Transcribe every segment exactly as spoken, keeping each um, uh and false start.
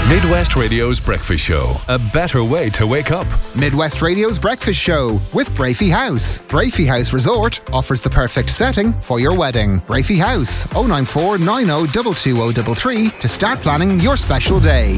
Midwest Radio's Breakfast Show. A better way to wake up. Midwest Radio's Breakfast Show with Brafey House. Brafey House Resort offers the perfect setting for your wedding. Brafey House, oh nine four nine oh two two oh three three to start planning your special day.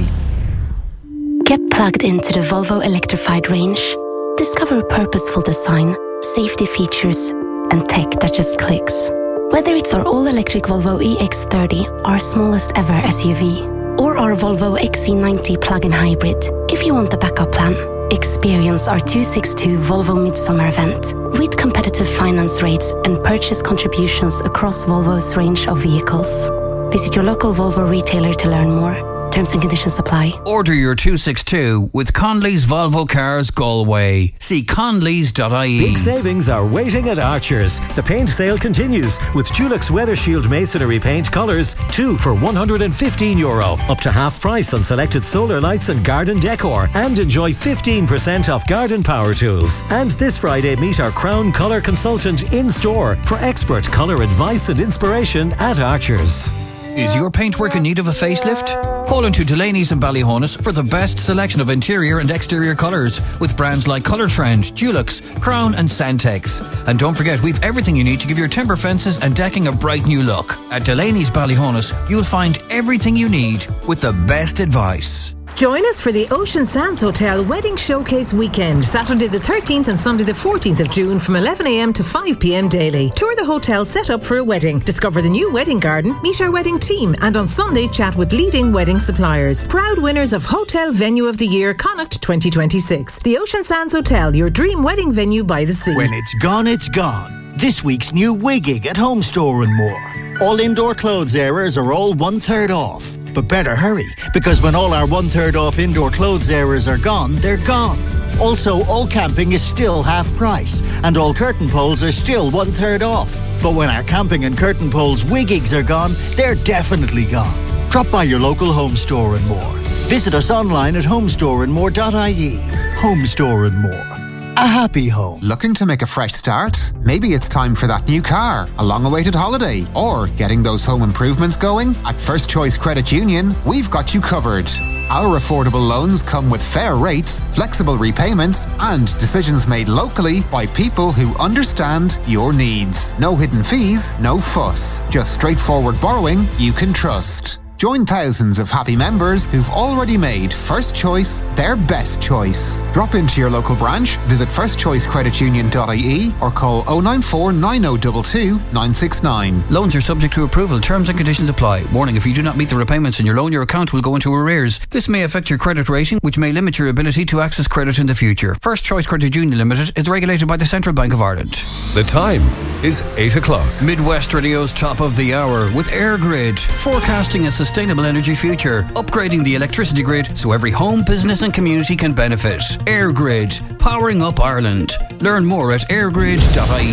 Get plugged into the Volvo electrified range. Discover purposeful design, safety features, and tech that just clicks. Whether it's our all-electric Volvo E X thirty, our smallest ever S U V, or our Volvo X C ninety plug-in hybrid, if you want the backup plan, experience our two sixty-two Volvo Midsummer event with competitive finance rates and purchase contributions across Volvo's range of vehicles. Visit your local Volvo retailer to learn more. Terms and conditions apply. Order your two sixty-two with Conley's Volvo Cars Galway. See conleys dot I E. Big savings are waiting at Archer's. The paint sale continues with Dulux Weather Shield Masonry paint colours, two for one hundred fifteen euro. Up to half price on selected solar lights and garden decor. And enjoy fifteen percent off garden power tools. And this Friday, meet our Crown Colour consultant in store for expert colour advice and inspiration at Archer's. Is your paintwork in need of a facelift? Call into Delaney's in Ballyhonus for the best selection of interior and exterior colours with brands like Colour Trend, Dulux, Crown and Santex. And don't forget, we've everything you need to give your timber fences and decking a bright new look. At Delaney's Ballyhonus, you'll find everything you need with the best advice. Join us for the Ocean Sands Hotel Wedding Showcase Weekend, Saturday the thirteenth and Sunday the fourteenth of June from eleven a m to five p m daily. Tour the hotel set up for a wedding, discover the new wedding garden, meet our wedding team, and on Sunday chat with leading wedding suppliers. Proud winners of Hotel Venue of the Year Connacht twenty twenty-six. The Ocean Sands Hotel, your dream wedding venue by the sea. When it's gone, it's gone. This week's new Wiggig at Home Store and more. All indoor clothes areas are all one third off. But better hurry, because when all our one-third off indoor clothes areas are gone, they're gone. Also, all camping is still half price, and all curtain poles are still one-third off. But when our camping and curtain poles Wiggigs are gone, they're definitely gone. Drop by your local Home Store and More. Visit us online at home store and more dot I E. Home Store and More. A happy home. Looking to make a fresh start? Maybe it's time for that new car, a long-awaited holiday, or getting those home improvements going? At First Choice Credit Union, we've got you covered. Our affordable loans come with fair rates, flexible repayments, and decisions made locally by people who understand your needs. No hidden fees, no fuss. Just straightforward borrowing you can trust. Join thousands of happy members who've already made First Choice their best choice. Drop into your local branch, visit first choice credit union dot I E or call oh nine four nine oh two two nine six nine. Loans are subject to approval. Terms and conditions apply. Warning, if you do not meet the repayments in your loan, your account will go into arrears. This may affect your credit rating, which may limit your ability to access credit in the future. First Choice Credit Union Limited is regulated by the Central Bank of Ireland. The time is eight o'clock. Midwest Radio's top of the hour with EirGrid, forecasting a sustainable energy future, upgrading the electricity grid so every home, business and community can benefit. EirGrid, powering up Ireland. Learn more at air grid dot I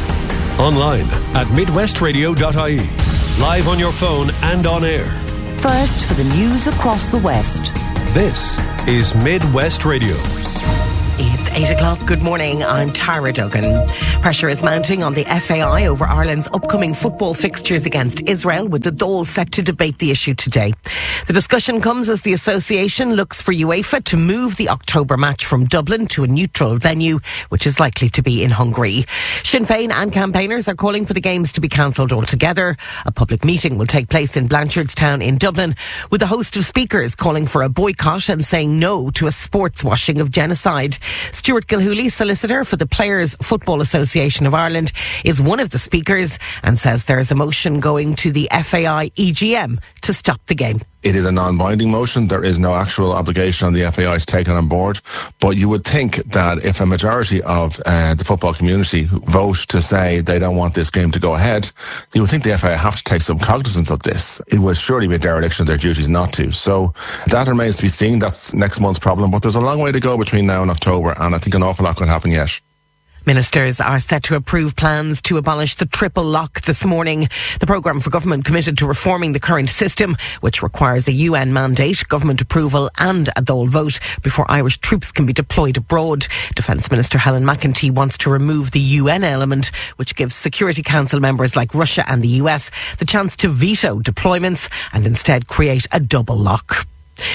E. Online at midwest radio dot I E. Live on your phone and on air. First for the news across the West. This is Midwest Radio. It's eight o'clock. Good morning. I'm Tara Duggan. Pressure is mounting on the F A I over Ireland's upcoming football fixtures against Israel, with the Dáil set to debate the issue today. The discussion comes as the association looks for UEFA to move the October match from Dublin to a neutral venue, which is likely to be in Hungary. Sinn Féin and campaigners are calling for the games to be cancelled altogether. A public meeting will take place in Blanchardstown in Dublin, with a host of speakers calling for a boycott and saying no to a sports washing of genocide. Stuart Gilhooly, solicitor for the Players Football Association of Ireland, is one of the speakers and says there is a motion going to the F A I E G M to stop the game. It is a non-binding motion. There is no actual obligation on the F A I to take it on board. But you would think that if a majority of uh, the football community vote to say they don't want this game to go ahead, you would think the F A I have to take some cognizance of this. It would surely be a dereliction of their duties not to. So that remains to be seen. That's next month's problem. But there's a long way to go between now and October, and I think an awful lot can happen yet. Ministers are set to approve plans to abolish the triple lock this morning. The programme for government committed to reforming the current system, which requires a U N mandate, government approval and a Dáil vote before Irish troops can be deployed abroad. Defence Minister Helen McEntee wants to remove the U N element, which gives Security Council members like Russia and the U S the chance to veto deployments and instead create a double lock.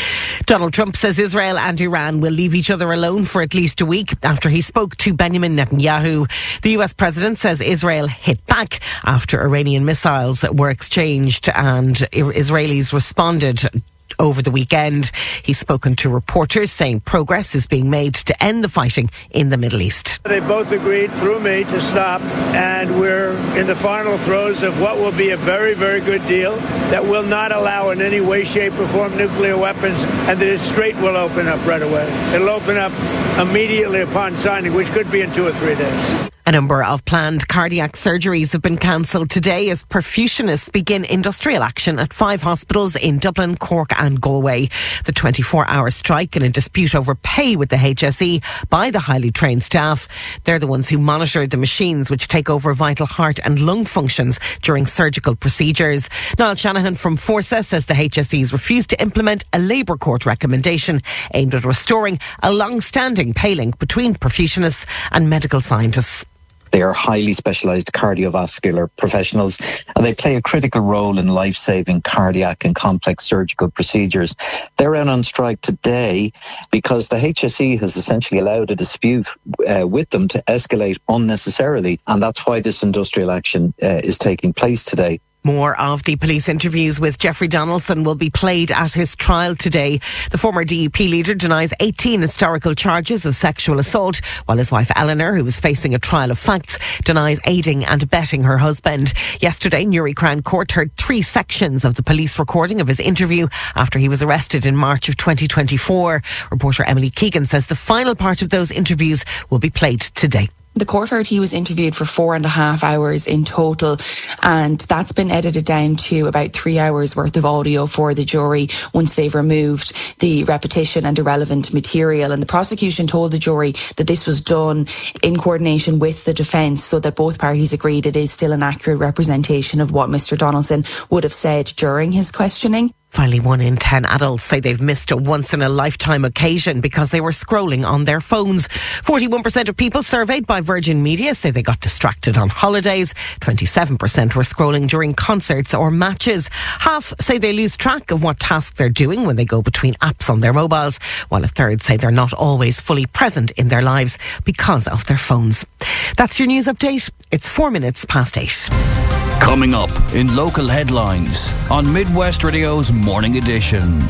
Donald Trump says Israel and Iran will leave each other alone for at least a week after he spoke to Benjamin Netanyahu. The U S president says Israel hit back after Iranian missiles were exchanged and Israelis responded over the weekend. He's spoken to reporters saying progress is being made to end the fighting in the Middle East. They both agreed through me to stop, and we're in the final throes of what will be a very, very good deal that will not allow in any way, shape or form nuclear weapons, and that its strait will open up right away. It'll open up immediately upon signing, which could be in two or three days. A number of planned cardiac surgeries have been cancelled today as perfusionists begin industrial action at five hospitals in Dublin, Cork and Galway. The twenty-four hour strike in a dispute over pay with the H S E by the highly trained staff. They're the ones who monitor the machines which take over vital heart and lung functions during surgical procedures. Niall Shanahan from Forsa says the H S E's refused to implement a Labour Court recommendation aimed at restoring a long-standing pay link between perfusionists and medical scientists. They are highly specialised cardiovascular professionals and they play a critical role in life-saving cardiac and complex surgical procedures. They're out on strike today because the H S E has essentially allowed a dispute uh, with them to escalate unnecessarily, and that's why this industrial action uh, is taking place today. More of the police interviews with Jeffrey Donaldson will be played at his trial today. The former D U P leader denies eighteen historical charges of sexual assault, while his wife Eleanor, who is facing a trial of facts, denies aiding and abetting her husband. Yesterday, Newry Crown Court heard three sections of the police recording of his interview after he was arrested in March of twenty twenty-four. Reporter Emily Keegan says the final part of those interviews will be played today. The court heard he was interviewed for four and a half hours in total, and that's been edited down to about three hours worth of audio for the jury once they've removed the repetition and irrelevant material. And the prosecution told the jury that this was done in coordination with the defence so that both parties agreed it is still an accurate representation of what Mr Donaldson would have said during his questioning. Finally, one in ten adults say they've missed a once-in-a-lifetime occasion because they were scrolling on their phones. forty-one percent of people surveyed by Virgin Media say they got distracted on holidays. twenty-seven percent were scrolling during concerts or matches. Half say they lose track of what tasks they're doing when they go between apps on their mobiles, while a third say they're not always fully present in their lives because of their phones. That's your news update. It's four minutes past eight. Coming up in local headlines on Midwest Radio's Morning Edition.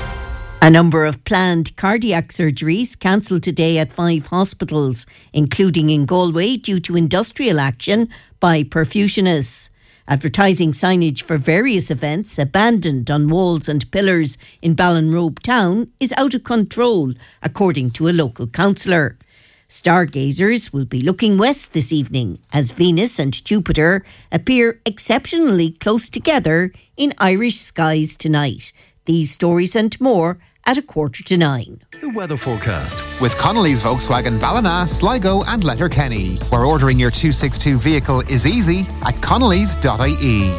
A number of planned cardiac surgeries cancelled today at five hospitals, including in Galway due to industrial action by perfusionists. Advertising signage for various events abandoned on walls and pillars in Ballinrobe town is out of control, according to a local councillor. Stargazers will be looking west this evening as Venus and Jupiter appear exceptionally close together in Irish skies tonight. These stories and more at a quarter to nine. The weather forecast. With Connolly's Volkswagen Ballina, Sligo and Letterkenny, where ordering your two sixty-two vehicle is easy at connellys dot I E.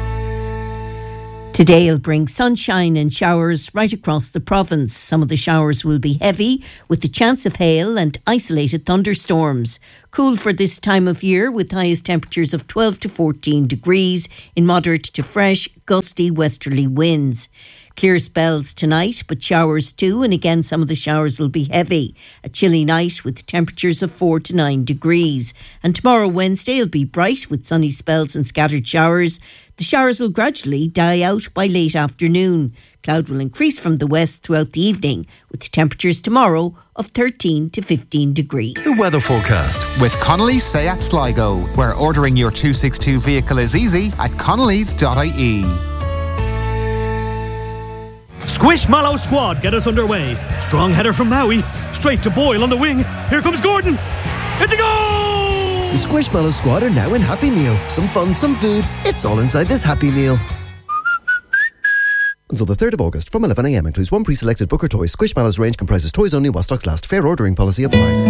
Today will bring sunshine and showers right across the province. Some of the showers will be heavy, with the chance of hail and isolated thunderstorms. Cool for this time of year, with highest temperatures of twelve to fourteen degrees in moderate to fresh, gusty westerly winds. Clear spells tonight, but showers too, and again some of the showers will be heavy. A chilly night with temperatures of four to nine degrees. And tomorrow, Wednesday, will be bright with sunny spells and scattered showers. The showers will gradually die out by late afternoon. Cloud will increase from the west throughout the evening, with temperatures tomorrow of thirteen to fifteen degrees. The weather forecast. With Connolly's Seat Sligo, where ordering your two sixty-two vehicle is easy at connellys dot I E. Squishmallow squad get us underway. Strong header from Maui, straight to Boyle on the wing. Here comes Gordon. It's a goal! The Squishmallow squad are now in Happy Meal. Some fun, some food. It's all inside this Happy Meal. Until the third of August from eleven a m includes one pre-selected Booker toy. Squishmallow's range comprises toys only while stocks last. Fair ordering policy applies.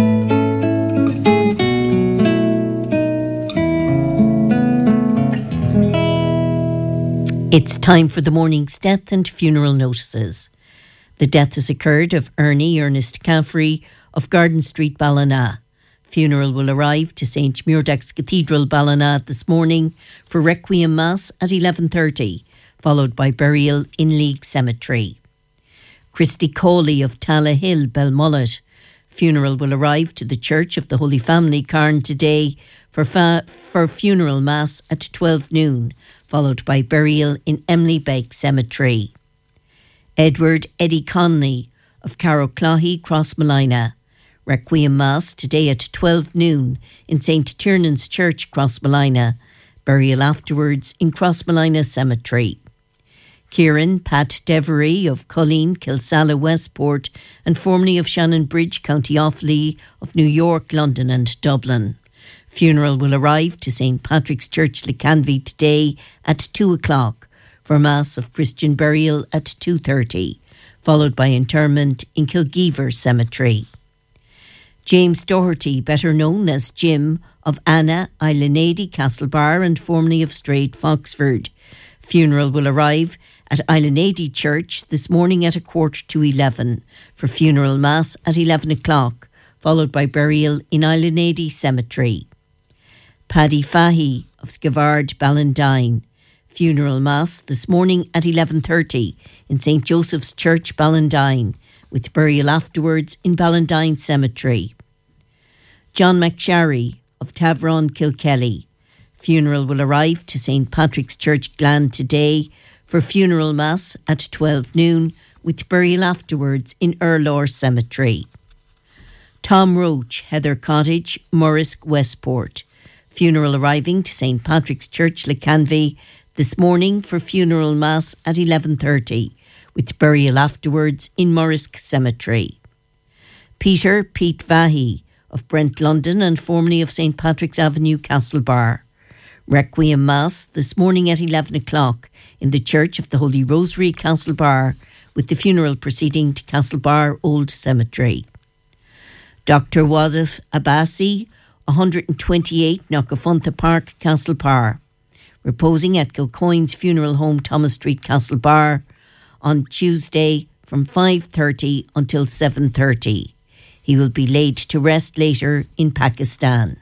It's time for the morning's death and funeral notices. The death has occurred of Ernie Ernest Caffrey of Garden Street, Ballina. Funeral will arrive to Saint Muirdax Cathedral, Ballina this morning for Requiem Mass at eleven thirty, followed by burial in League Cemetery. Christy Coley of Tallahill, Belmullet. Funeral will arrive to the Church of the Holy Family, Carn, today for, fa- for funeral mass at twelve noon, followed by burial in Emily Beck Cemetery. Edward Eddie Conley of Carrowclaughy, Crossmolina. Requiem Mass today at twelve noon in Saint Tiernan's Church, Crossmolina. Burial afterwards in Crossmolina Cemetery. Kieran Pat Devery of Colleen, Kilsalla, Westport, and formerly of Shannon Bridge, County Offaly, of New York, London and Dublin. Funeral will arrive to Saint Patrick's Church, Lecanvy today at two o'clock for Mass of Christian burial at two thirty, followed by interment in Kilgeever Cemetery. James Doherty, better known as Jim, of Anna, Islanady, Castlebar, and formerly of Straight, Foxford. Funeral will arrive at Islanady Church this morning at a quarter to eleven for funeral mass at eleven o'clock, followed by burial in Islanady Cemetery. Paddy Fahy of Skivard, Ballandine. Funeral mass this morning at eleven thirty in Saint Joseph's Church, Ballandine, with burial afterwards in Ballandine Cemetery. John McSharry of Tavron, Kilkelly. Funeral will arrive to Saint Patrick's Church, Glan, today for funeral mass at twelve noon, with burial afterwards in Erlaw Cemetery. Tom Roach, Heather Cottage, Morrisk, Westport. Funeral arriving to Saint Patrick's Church, Lecanvy, this morning for funeral mass at eleven thirty, with burial afterwards in Morrisk Cemetery. Peter Pete Vahy of Brent, London, and formerly of Saint Patrick's Avenue, Castlebar. Requiem Mass this morning at eleven o'clock in the Church of the Holy Rosary, Castlebar, with the funeral proceeding to Castlebar Old Cemetery. Doctor Wasif Abbasi, one twenty-eight Knockafuntha Park, Castlepar, reposing at Kilcoyne's Funeral Home, Thomas Street, Castlebar, on Tuesday from five thirty until seven thirty. He will be laid to rest later in Pakistan.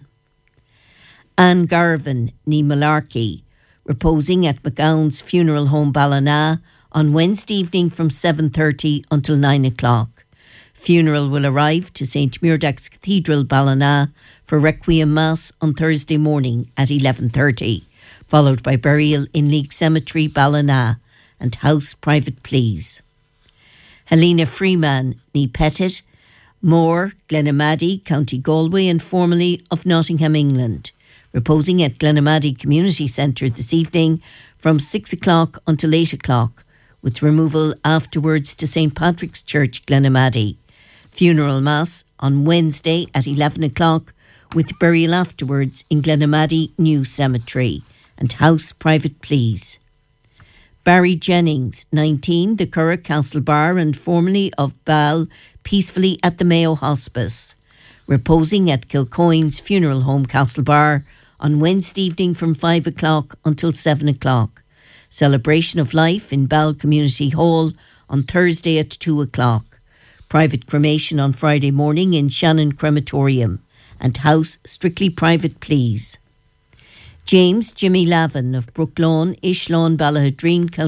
Anne Garvin, ní Malarkey, reposing at McGowan's Funeral Home, Ballina, on Wednesday evening from seven thirty until nine o'clock. Funeral will arrive to Saint Muirdach's Cathedral, Ballina, for Requiem Mass on Thursday morning at eleven thirty, followed by burial in League Cemetery, Ballina, and house private pleas. Helena Freeman, ní Pettit, Moore, Glenamaddy, County Galway, and formerly of Nottingham, England, reposing at Glenamaddy Community Centre this evening from six o'clock until eight o'clock, with removal afterwards to Saint Patrick's Church, Glenamaddy. Funeral Mass on Wednesday at eleven o'clock, with burial afterwards in Glenamaddy New Cemetery, and house private pleas. Barry Jennings, nineteen, the Curragh, Castlebar, and formerly of Ball, peacefully at the Mayo Hospice, reposing at Kilcoyne's Funeral Home, Castlebar, on Wednesday evening from five o'clock until seven o'clock. Celebration of life in Ball Community Hall on Thursday at two o'clock. Private cremation on Friday morning in Shannon Crematorium, and house strictly private pleas. James Jimmy Lavin of Brooklawn, Ishlawn, Ballahadreen, County